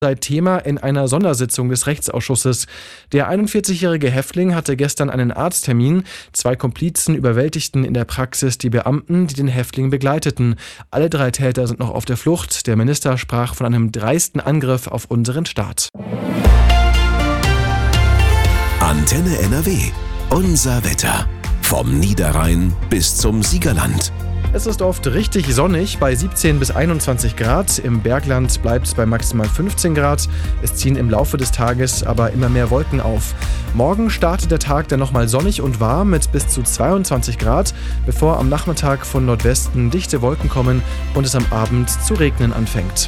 sei Thema in einer Sondersitzung des Rechtsausschusses. Der 41-jährige Häftling hatte gestern einen Arzttermin. 2 Komplizen überwältigten in der Praxis die Beamten, die den Häftling begleiteten. Alle 3 Täter sind noch auf der Flucht. Der Minister sprach von einem dreisten Angriff auf unseren Staat. Antenne NRW. Unser Wetter. Vom Niederrhein bis zum Siegerland. Es ist oft richtig sonnig bei 17 bis 21 Grad. Im Bergland bleibt es bei maximal 15 Grad. Es ziehen im Laufe des Tages aber immer mehr Wolken auf. Morgen startet der Tag dann nochmal sonnig und warm mit bis zu 22 Grad, bevor am Nachmittag von Nordwesten dichte Wolken kommen und es am Abend zu regnen anfängt.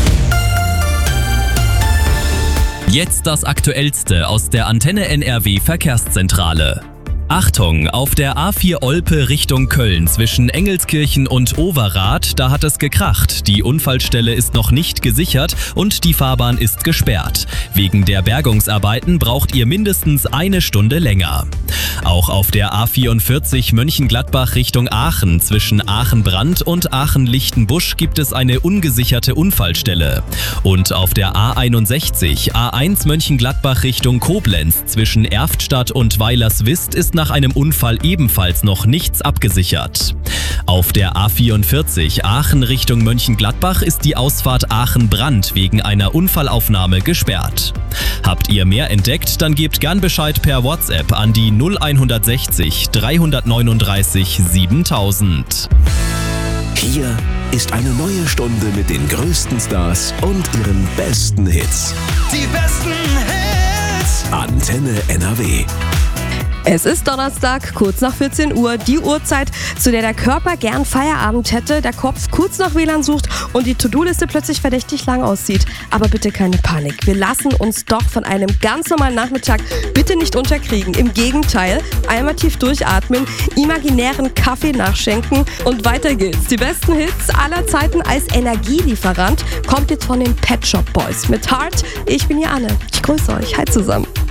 Jetzt das Aktuellste aus der Antenne NRW Verkehrszentrale. Achtung, auf der A4 Olpe Richtung Köln zwischen Engelskirchen und Overath, da hat es gekracht. Die Unfallstelle ist noch nicht gesichert und die Fahrbahn ist gesperrt. Wegen der Bergungsarbeiten braucht ihr mindestens 1 Stunde länger. Auch auf der A44 Mönchengladbach Richtung Aachen zwischen Aachen-Brand und Aachen-Lichtenbusch gibt es eine ungesicherte Unfallstelle. Und auf der A61 A1 Mönchengladbach Richtung Koblenz zwischen Erftstadt und Weilerswist ist nach einem Unfall ebenfalls noch nichts abgesichert. Auf der A44 Aachen Richtung Mönchengladbach ist die Ausfahrt Aachen-Brand wegen einer Unfallaufnahme gesperrt. Habt ihr mehr entdeckt, dann gebt gern Bescheid per WhatsApp an die 0160 339 7000. Hier ist eine neue Stunde mit den größten Stars und ihren besten Hits. Die besten Hits. Antenne NRW. Es ist Donnerstag, kurz nach 14 Uhr, die Uhrzeit, zu der der Körper gern Feierabend hätte, der Kopf kurz nach WLAN sucht und die To-Do-Liste plötzlich verdächtig lang aussieht. Aber bitte keine Panik, wir lassen uns doch von einem ganz normalen Nachmittag bitte nicht unterkriegen. Im Gegenteil, einmal tief durchatmen, imaginären Kaffee nachschenken und weiter geht's. Die besten Hits aller Zeiten als Energielieferant kommt jetzt von den Pet Shop Boys mit Heart. Ich bin hier Anne, ich grüße euch, hi zusammen.